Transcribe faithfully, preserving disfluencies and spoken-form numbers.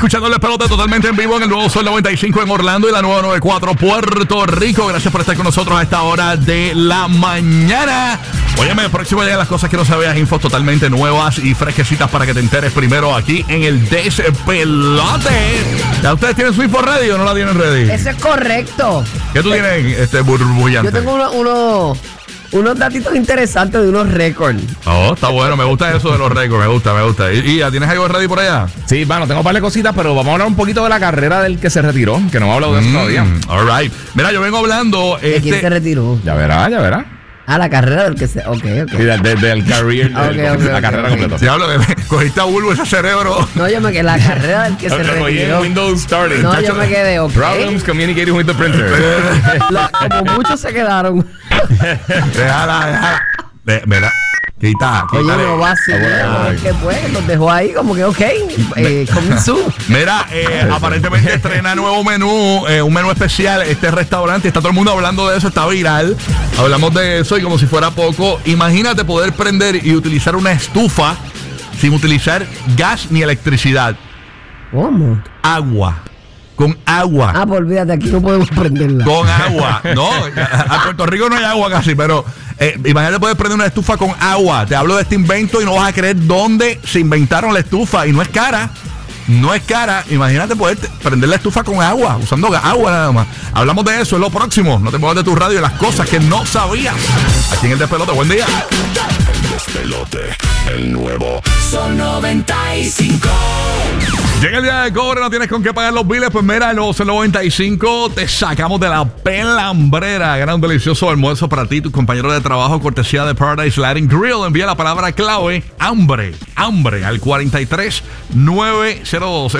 Escuchando el pelota totalmente en vivo en el nuevo Sol noventa y cinco en Orlando y la nueva noventa y cuatro Puerto Rico. Gracias por estar con nosotros a esta hora de la mañana. Óyeme, el próximo día de las cosas que no sabías, infos totalmente nuevas y fresquecitas para que te enteres primero aquí en el Despelote. ¿Ya ustedes tienen su info ready o no la tienen ready? Eso es correcto. ¿Qué tú eh, tienes, este burbullante? Yo tengo uno, uno, unos datitos interesantes de unos récords. Oh, está bueno, me gusta eso de los récords, me gusta, me gusta. ¿Y, y ya tienes algo ready por allá? Sí, bueno, tengo un par de cositas, pero vamos a hablar un poquito de la carrera del que se retiró, que no hemos hablado de eso Mm, todavía. all right. Mira, yo vengo hablando. ¿De quién se Este, retiró? Ya verá, ya verá. Ah, la carrera del que se... Ok, ok. Sí, del de, del career, Ah, del- ok, ok, la ok, carrera ok. completa. si hablo de, cogiste a Bulbo ese cerebro. No, yo me quedé... La carrera del que se Oye, retiró. Windows starting. No, yo me quedé, ok. Problems communicating with the printer. La- como muchos se quedaron. Déjala, déjala. De, mira, quita, Oye, quítale. no va así. Ah, Es que pues, los dejó ahí como que ok. Eh, coming soon. Mira, eh, aparentemente estrena nuevo menú, eh, un menú especial, este restaurante, está todo el mundo hablando de eso, está viral. Hablamos de eso y como si fuera poco, imagínate poder prender y utilizar una estufa sin utilizar gas ni electricidad. ¿Cómo? Agua, con agua. Ah, pues olvídate, aquí no podemos prenderla. Con agua, no, a Puerto Rico no hay agua casi, pero eh, imagínate poder prender una estufa con agua. Te hablo de este invento y no vas a creer dónde se inventaron la estufa y no es cara. No es cara, imagínate poder te- prender la estufa con agua, usando ga- agua nada más. Hablamos de eso, es lo próximo. No te muevas de tu radio y las cosas que no sabías. Aquí en el Despelote, buen día. Despelote, el nuevo Sol noventa y cinco. Llega el día de cobre, no tienes con qué pagar los biles. Pues mira, el nuevo Sol noventa y cinco te sacamos de la pelambrera. Gran delicioso almuerzo para ti, tus compañeros de trabajo, cortesía de Paradise Latin Grill. Envía la palabra clave hambre, hambre al cuatro tres nueve cero dos.